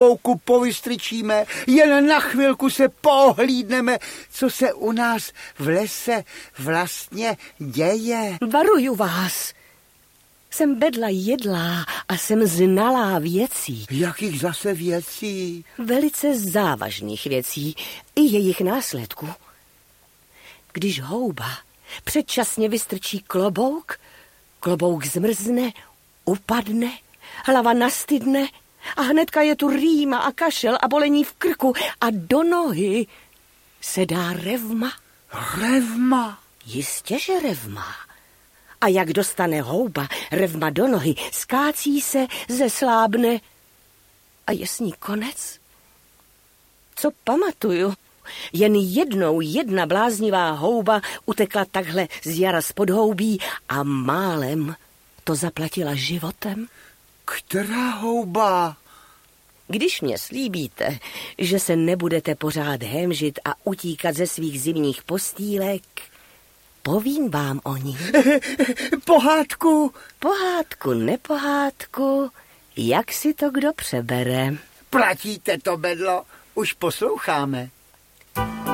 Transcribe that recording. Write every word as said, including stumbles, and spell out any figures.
klobouku povystrčíme, jen na chvilku se pohlídneme, co se u nás v lese vlastně děje. Varuju vás. Jsem bedla jedlá a jsem znalá věcí. Jakých zase věcí? Velice závažných věcí i jejich následků. Když houba předčasně vystrčí klobouk, klobouk zmrzne, upadne, hlava nastydne a hnedka je tu rýma a kašel a bolení v krku a do nohy se dá revma. Revma? Jistě, že revma. A jak dostane houba revma do nohy, skácí se, zeslábne a je s ní konec. Co pamatuju, jen jednou jedna bláznivá houba utekla takhle z jara z podhoubí a málem to zaplatila životem. Která houba? Když mě slíbíte, že se nebudete pořád hemžit a utíkat ze svých zimních postýlek, povím vám o ní. Pohádku? Pohádku, nepohádku, jak si to kdo přebere. Platíte to, bedlo, už posloucháme.